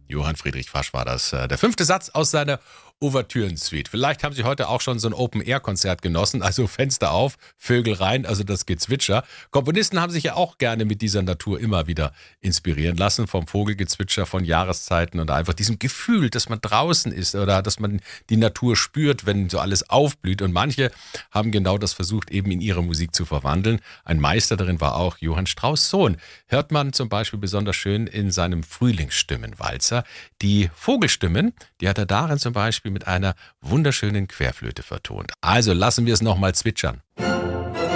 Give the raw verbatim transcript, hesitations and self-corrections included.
Johann Friedrich Fasch war das. Der fünfte Satz aus seiner Ouvertüren-Suite. Vielleicht haben Sie heute auch schon so ein Open-Air-Konzert genossen, also Fenster auf, Vögel rein, also das Gezwitscher. Komponisten haben sich ja auch gerne mit dieser Natur immer wieder inspirieren lassen, vom Vogelgezwitscher, von Jahreszeiten und einfach diesem Gefühl, dass man draußen ist oder dass man die Natur spürt, wenn so alles aufblüht. Und manche haben genau das versucht, eben in ihre Musik zu verwandeln. Ein Meister darin war auch Johann Strauss' Sohn. Hört man zum Beispiel besonders schön in seinem Frühlingsstimmenwalzer. Die Vogelstimmen, die hat er darin zum Beispiel mit einer wunderschönen Querflöte vertont. Also lassen wir es nochmal zwitschern.